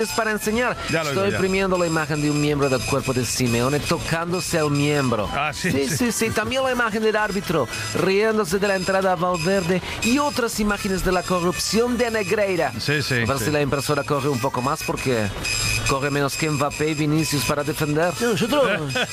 para enseñar. Estoy ya. imprimiendo la imagen de un miembro del cuerpo de Simeone tocándose al miembro. Sí. También la imagen del árbitro riéndose de la entrada a Valverde y otras imágenes de la corrupción de Negreira. A ver si la impresora corre un poco más porque corre menos que Mbappé y Vinicius para defender. No, nosotros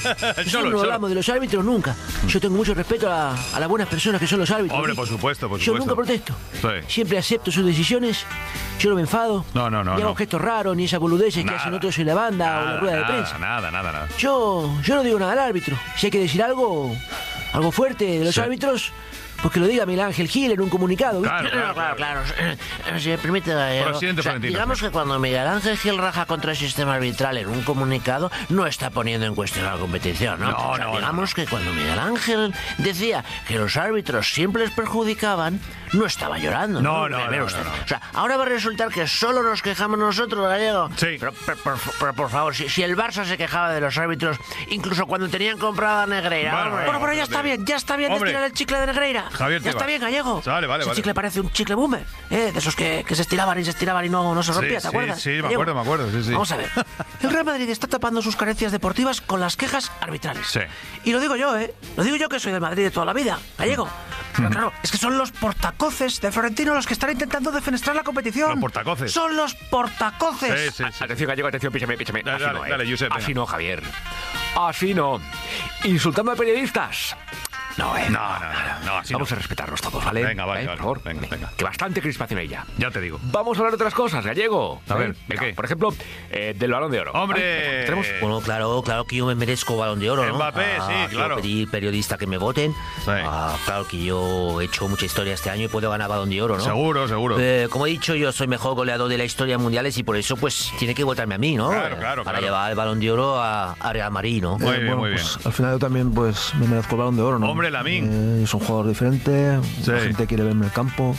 no hablamos de los árbitros nunca. Yo tengo mucho respeto a las buenas personas que son los árbitros. Hombre, por supuesto. Yo nunca protesto. Sí. Siempre acepto sus decisiones. Yo no me enfado. No. Ni hago gestos raros, ni esas boludeces que hacen otros en la banda o en la rueda de prensa. Nada. Yo no digo nada al árbitro. Si hay que decir algo fuerte de los árbitros, pues que lo diga Miguel Ángel Gil en un comunicado. Claro. Si me permite, digamos que cuando Miguel Ángel Gil raja contra el sistema arbitral en un comunicado, no está poniendo en cuestión la competición, ¿no? Digamos que cuando Miguel Ángel decía que los árbitros siempre les perjudicaban, no estaba llorando. No. O sea, ahora va a resultar que solo nos quejamos nosotros, Gallego. Sí. Pero por favor, si el Barça se quejaba de los árbitros, incluso cuando tenían comprada a Negreira. Bueno, pero ya está bien de estirar el chicle de Negreira. Javier, ya está bien, Gallego. Vale. Ese chicle parece un chicle boomer, de esos que se estiraban y no se rompía, ¿te acuerdas? Sí, me acuerdo. Vamos a ver. El Real Madrid está tapando sus carencias deportivas con las quejas arbitrales. Sí. Y lo digo yo, Lo digo yo que soy del Madrid de toda la vida, Gallego. Pero claro, es que son los portacoces de Florentino los que están intentando defenestrar la competición. ¿Los portacoces? Son los portacoces. Sí. Atención, Gallego, atención, píchame. Dale, Josep, Así no, Javier. Así no. Insultando a periodistas. No, así Vamos no. a respetarnos todos, ¿vale? Venga, vale. Por favor. Venga. Que bastante crispación hay ya. Ya te digo. Vamos a hablar de otras cosas, Gallego. A ver, Venga, ¿de qué? por ejemplo, del Balón de Oro. ¡Hombre! ¿Tenemos? Bueno, claro que yo me merezco Balón de Oro, ¿no? Mbappé, sí, claro. Quiero pedir periodistas que me voten. Sí. Claro que yo he hecho mucha historia este año y puedo ganar Balón de Oro, ¿no? Seguro. Como he dicho, yo soy mejor goleador de la historia mundiales y por eso, pues, tiene que votarme a mí, ¿no? Claro. Para llevar el Balón de Oro a Real Madrid, ¿no? Muy bien. Pues, al final yo también, pues, me merezco el Balón de Oro, ¿no? Hombre, Lamine. Es un jugador diferente, la gente quiere verme en el campo.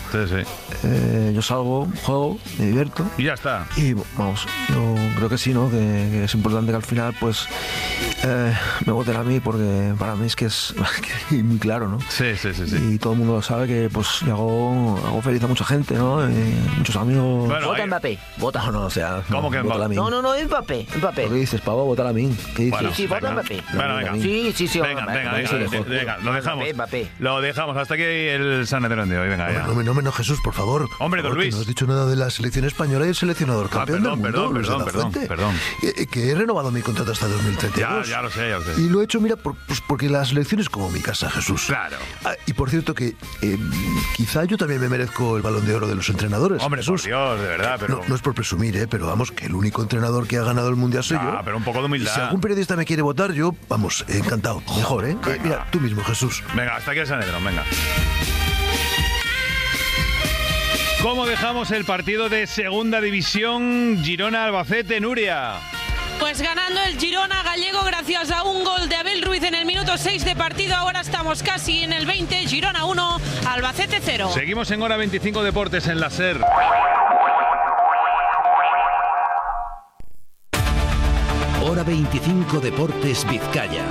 Sí. Yo salgo, juego, me divierto. Y ya está. Y vamos, yo creo que sí, ¿no? Que es importante que al final, pues, me voten a mí, porque para mí es que es muy claro, ¿no? Sí. Y todo el mundo lo sabe que, pues, yo hago feliz a mucha gente, ¿no? Muchos amigos. Bueno, Vota Mbappé. Vota o no, o sea. ¿Cómo que Mbappé? No, Mbappé. ¿Qué dices, Pavo? Vota a mí. ¿Qué dices? Bueno, Sí, vota Mbappé. Venga. Sí. Venga, lo dejamos. Mbappé. Lo dejamos. Hasta aquí el San Edrón de hoy. Venga, ya. No, Jesús, por favor. Hombre, don Luis. No has dicho nada de la selección española y el seleccionador campeón del mundo. Perdón. Que he renovado mi contrato hasta 2032. Ya lo sé. Y lo he hecho, mira, porque la selección es como mi casa, Jesús. Claro. Y por cierto que quizá yo también me merezco el Balón de Oro de los entrenadores. Hombre, Jesús. por Dios, de verdad, pero... No es por presumir, pero vamos, que el único entrenador que ha ganado el Mundial soy yo. pero un poco de humildad. Y si algún periodista me quiere votar, yo, vamos, encantado. Mejor, ¿eh? Mira, tú mismo, Jesús. Venga, hasta aquí el San Edrón, venga. ¿Cómo dejamos el partido de Segunda División Girona-Albacete, Nuria? Pues ganando el Girona, Gallego, gracias a un gol de Abel Ruiz en el minuto 6 de partido. Ahora estamos casi en el 20, Girona 1, Albacete 0. Seguimos en Hora 25 Deportes en la SER. Hora 25 Deportes Vizcaya.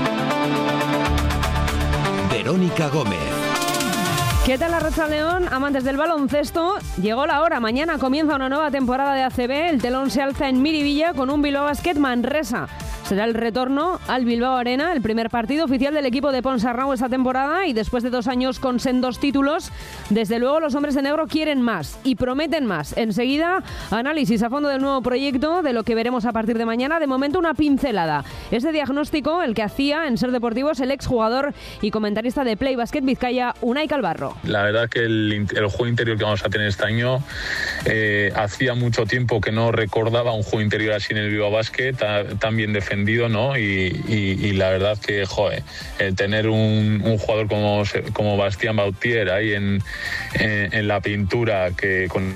Verónica Gómez. ¿Qué tal, Arratsaldeon? Amantes del baloncesto, llegó la hora. Mañana comienza una nueva temporada de ACB. El telón se alza en Miribilla con un Bilbao Basket Manresa. Será el retorno al Bilbao Arena, el primer partido oficial del equipo de Ponsarnau esta temporada, y después de 2 años con sendos títulos, desde luego los hombres de negro quieren más y prometen más. Enseguida, análisis a fondo del nuevo proyecto, de lo que veremos a partir de mañana. De momento, una pincelada. Este diagnóstico, el que hacía en Ser Deportivos el exjugador y comentarista de Play Basket Vizcaya, Unai Calvarro. La verdad que el juego interior que vamos a tener este año, hacía mucho tiempo que no recordaba un juego interior así en el Bilbao Basket, tan bien defendido, ¿no? Y la verdad que, joder, el tener un jugador como Bastien Bautier ahí en la pintura, que con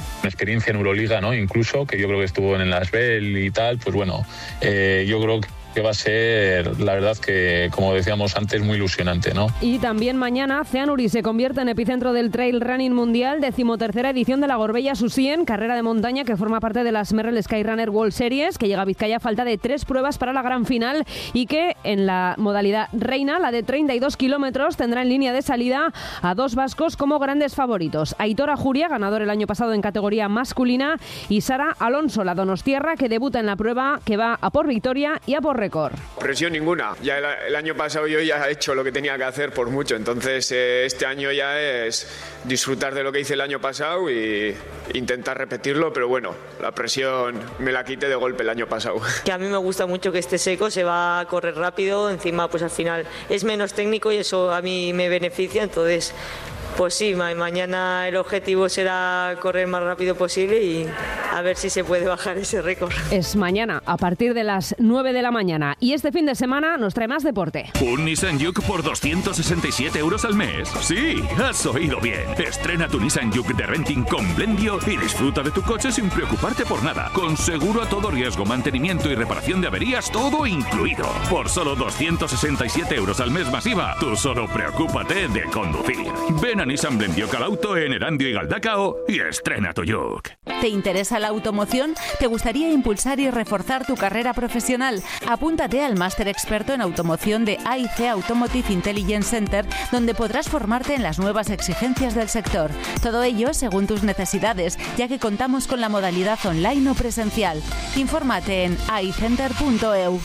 experiencia en Euroliga, ¿no? Incluso, que yo creo que estuvo en el Asbel y tal, pues bueno, yo creo que va a ser, la verdad que, como decíamos antes, muy ilusionante, ¿no? Y también mañana Ceanuri se convierte en epicentro del Trail Running Mundial, 13ª edición de la Gorbella Susien, carrera de montaña que forma parte de las Merrell Skyrunner World Series, que llega a Vizcaya a falta de 3 pruebas para la gran final y que en la modalidad reina, la de 32 kilómetros, tendrá en línea de salida a 2 vascos como grandes favoritos. Aitor Ajuria, ganador el año pasado en categoría masculina, y Sara Alonso, la donostiarra, que debuta en la prueba, que va a por victoria y a por récord. Presión ninguna. Ya el año pasado yo ya he hecho lo que tenía que hacer por mucho, entonces este año ya es disfrutar de lo que hice el año pasado y intentar repetirlo, pero bueno, la presión me la quité de golpe el año pasado. Que a mí me gusta mucho que esté seco, se va a correr rápido, encima pues al final es menos técnico y eso a mí me beneficia, entonces pues sí, mañana el objetivo será correr más rápido posible y a ver si se puede bajar ese récord. Es mañana a partir de las 9 de la mañana y este fin de semana nos trae más deporte. ¿Un Nissan Juke por 267 € al mes? Sí, has oído bien. Estrena tu Nissan Juke de renting con Blendio y disfruta de tu coche sin preocuparte por nada. Con seguro a todo riesgo, mantenimiento y reparación de averías, todo incluido. Por solo 267 € al mes masiva, tú solo preocúpate de conducir. Ven a Nissan Blendio Calauto en Erandio y Galdacao y estrena tu Juke. ¿Te interesa la automoción? ¿Te gustaría impulsar y reforzar tu carrera profesional? Apúntate al máster experto en automoción de AIC Automotive Intelligence Center, donde podrás formarte en las nuevas exigencias del sector. Todo ello según tus necesidades, ya que contamos con la modalidad online o presencial. Infórmate en aicenter.eu.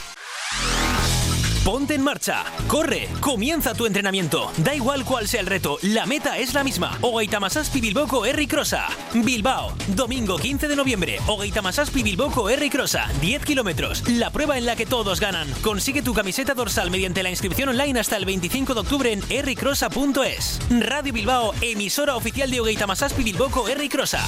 Ponte en marcha, corre, comienza tu entrenamiento. Da igual cuál sea el reto, la meta es la misma. Hogeita Hamazazpi Bilboko Herri Crossa. Bilbao, domingo 15 de noviembre. Hogeita Hamazazpi Bilboko Herri Crossa, 10 kilómetros. La prueba en la que todos ganan. Consigue tu camiseta dorsal mediante la inscripción online hasta el 25 de octubre en herricrossa.es. Radio Bilbao, emisora oficial de Hogeita Hamazazpi Bilboko Herri Crossa.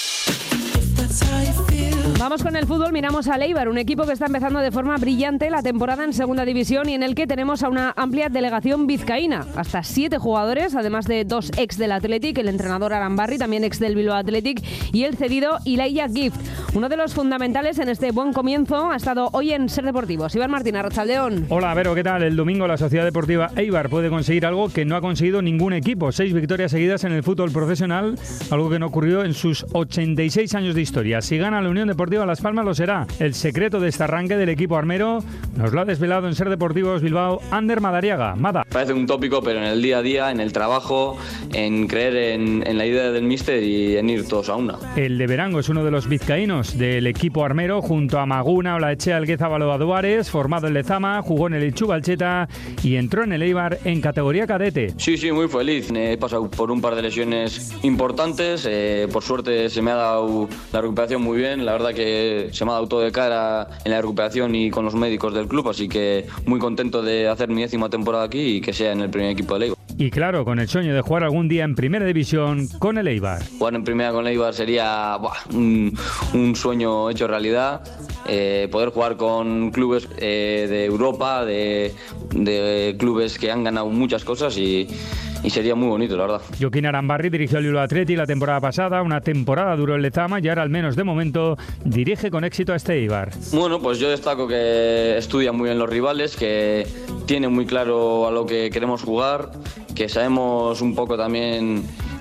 Vamos con el fútbol, miramos a Eibar, un equipo que está empezando de forma brillante la temporada en segunda división y en el que tenemos a una amplia delegación vizcaína, hasta 7 jugadores, además de 2 ex del Athletic, el entrenador Arambarri, también ex del Bilbao Athletic, y el cedido Ilaia Gift. Uno de los fundamentales en este buen comienzo ha estado hoy en Ser Deportivos. Iván Martín, arratsaldeón. Hola, Vero, ¿qué tal? El domingo la Sociedad Deportiva Eibar puede conseguir algo que no ha conseguido ningún equipo, 6 victorias seguidas en el fútbol profesional, algo que no ocurrió en sus 86 años de historia. Si gana la Unión Deportiva Las Palmas lo será. El secreto de este arranque del equipo armero nos lo ha desvelado en Ser Deportivos Bilbao Ander Madariaga. Mada. Parece un tópico, pero en el día a día, en el trabajo, en creer en la idea del míster y en ir todos a una. El de Berango es uno de los vizcaínos del equipo armero junto a Maguna, Olaechea, Alguézabalo, Aduares, formado en Lezama, jugó en el Ichu Balcheta y entró en el Eibar en categoría cadete. Sí, muy feliz. He pasado por un par de lesiones importantes. Por suerte se me ha dado la recuperación muy bien. La verdad que se me ha dado todo de cara en la recuperación y con los médicos del club, así que muy contento de hacer mi 10ª temporada aquí y que sea en el primer equipo del Eibar. Y claro, con el sueño de jugar algún día en Primera División con el Eibar. Jugar en Primera con el Eibar sería un sueño hecho realidad. Poder jugar con clubes de Europa, de clubes que han ganado muchas cosas y sería muy bonito, la verdad. Joaquín Arambarri dirigió al Bilbao Athletic la temporada pasada, una temporada duró en Lezama y ahora al menos de momento dirige con éxito a este Eibar. Bueno, pues yo destaco que estudia muy bien los rivales, que tiene muy claro a lo que queremos jugar, que sabemos un poco también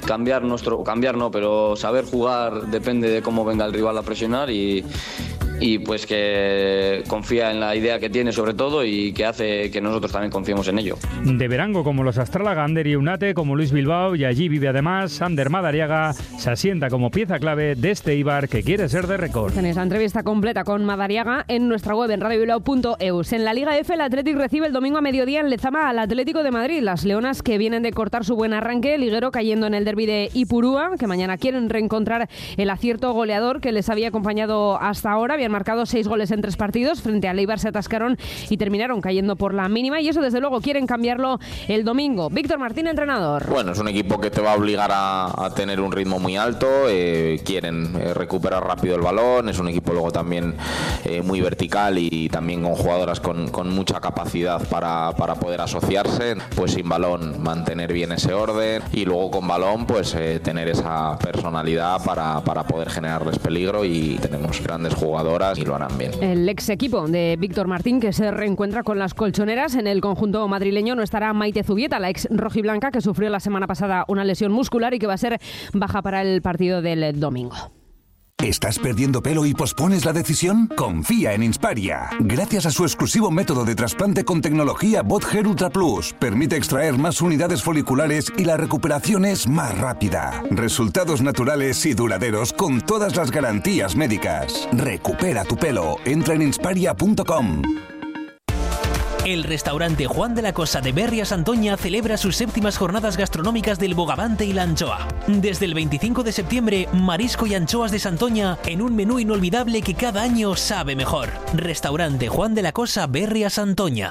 pero saber jugar depende de cómo venga el rival a presionar y pues que confía en la idea que tiene sobre todo y que hace que nosotros también confiemos en ello. De Berango como los Astralaga, Ander y Unate como Luis Bilbao y allí vive además Ander Madariaga, se asienta como pieza clave de este Eibar que quiere ser de récord. Tenéis la entrevista completa con Madariaga en nuestra web en radiobilbao.eus. En la Liga F el Athletic recibe el domingo a mediodía en Lezama al Atlético de Madrid. Las leonas que vienen de cortar su buen arranque, liguero cayendo en el derbi de Ipurúa, que mañana quieren reencontrar el acierto goleador que les había acompañado hasta ahora. Habían marcado 6 goles en 3 partidos, frente al Eibar se atascaron y terminaron cayendo por la mínima y eso desde luego quieren cambiarlo el domingo. Víctor Martín, entrenador. Bueno, es un equipo que te va a obligar a tener un ritmo muy alto, quieren recuperar rápido el balón, es un equipo luego también muy vertical y también con jugadoras con mucha capacidad para poder asociarse, pues sin balón mantener bien ese orden y luego con balón tener esa personalidad para poder generarles peligro y tenemos grandes jugadores jugadoras y lo harán bien. El ex equipo de Víctor Martín, que se reencuentra con las colchoneras. En el conjunto madrileño no estará Maite Zubieta, la ex rojiblanca, que sufrió la semana pasada una lesión muscular y que va a ser baja para el partido del domingo. ¿Estás perdiendo pelo y pospones la decisión? Confía en Insparia. Gracias a su exclusivo método de trasplante con tecnología Bot Hair Ultra Plus, permite extraer más unidades foliculares y la recuperación es más rápida. Resultados naturales y duraderos con todas las garantías médicas. Recupera tu pelo. Entra en insparia.com. El restaurante Juan de la Cosa de Berri a Santoña celebra sus 7ª jornadas gastronómicas del bogavante y la anchoa. Desde el 25 de septiembre, marisco y anchoas de Santoña en un menú inolvidable que cada año sabe mejor. Restaurante Juan de la Cosa Berri a Santoña.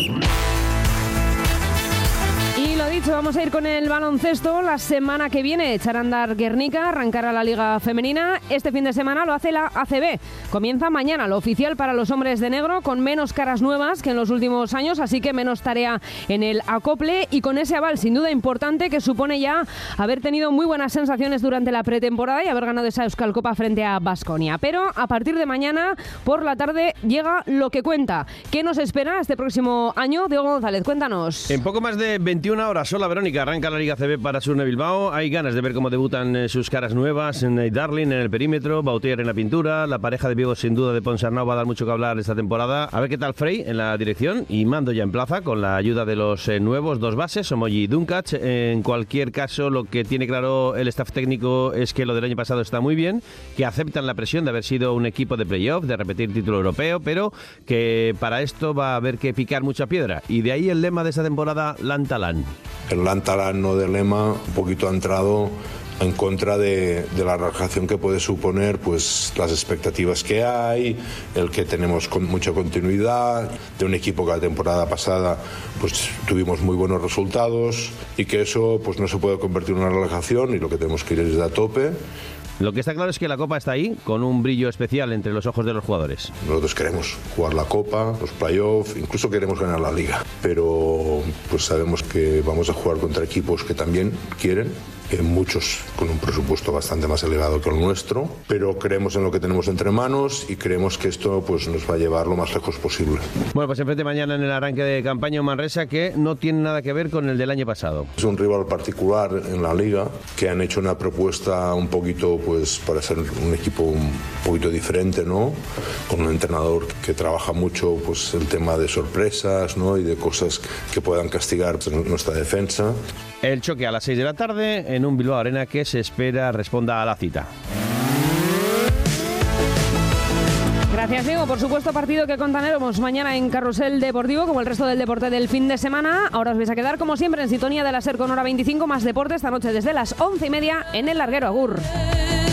Y lo dicho, vamos a ir con el baloncesto. La semana que viene echará a andar Guernica, arrancará la Liga Femenina. Este fin de semana lo hace la ACB. Comienza mañana lo oficial para los hombres de negro, con menos caras nuevas que en los últimos años, así que menos tarea en el acople y con ese aval sin duda importante que supone ya haber tenido muy buenas sensaciones durante la pretemporada y haber ganado esa Euskal Copa frente a Baskonia. Pero a partir de mañana por la tarde llega lo que cuenta. ¿Qué nos espera este próximo año? Diego González, cuéntanos. En poco más de 21 horas, Sola Verónica arranca la Liga CB para Surne Bilbao. Hay ganas de ver cómo debutan sus caras nuevas en Darling, en el perímetro, Bautier en la pintura. La pareja de Viego, sin duda, de Ponsarnau va a dar mucho que hablar esta temporada. A ver qué tal Frey en la dirección y Mando ya en plaza con la ayuda de los nuevos dos bases, Omoyi y Dunkach. En cualquier caso, lo que tiene claro el staff técnico es que lo del año pasado está muy bien, que aceptan la presión de haber sido un equipo de playoff, de repetir título europeo, pero que para esto va a haber que picar mucha piedra. Y de ahí el lema de esta temporada, Lantalán. El Lantalán no de lema, un poquito ha entrado en contra de la relajación que puede suponer pues las expectativas que hay, el que tenemos mucha continuidad, de un equipo que la temporada pasada pues tuvimos muy buenos resultados y que eso pues no se puede convertir en una relajación y lo que tenemos que ir es de a tope. Lo que está claro es que la Copa está ahí, con un brillo especial entre los ojos de los jugadores. Nosotros queremos jugar la Copa, los playoffs, incluso queremos ganar la Liga. Pero pues sabemos que vamos a jugar contra equipos que también quieren, muchos con un presupuesto bastante más elevado que el nuestro, pero creemos en lo que tenemos entre manos y creemos que esto pues nos va a llevar lo más lejos posible. Bueno, pues enfrente mañana en el arranque de campaña un Manresa que no tiene nada que ver con el del año pasado. Es un rival particular en la Liga que han hecho una propuesta un poquito pues para ser un equipo un poquito diferente, ¿no? Con un entrenador que trabaja mucho pues el tema de sorpresas, ¿no? Y de cosas que puedan castigar pues, nuestra defensa. El choque a las 6 de la tarde en un Bilbao Arena que se espera responda a la cita. Gracias, Diego. Por supuesto, partido que contaremos mañana en Carrusel Deportivo, como el resto del deporte del fin de semana. Ahora os vais a quedar, como siempre, en sintonía de la SER con Hora 25, más deporte esta noche desde las 11:30 en el Larguero. Agur.